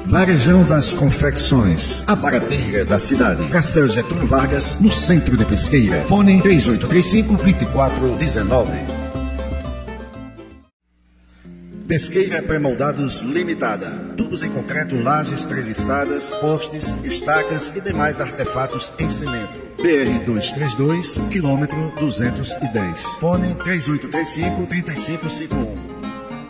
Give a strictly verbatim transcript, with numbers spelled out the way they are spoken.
Varejão das Confecções, a barateira da cidade. Praça Getúlio Vargas, no centro de Pesqueira. Fone três oito três cinco, dois quatro um nove. Pesqueira Pré-Moldados Limitada. Tubos em concreto, lajes treliçadas, postes, estacas e demais artefatos em cimento. B R duzentos e trinta e dois, quilômetro duzentos e dez. Fone três oito três cinco, três cinco cinco um.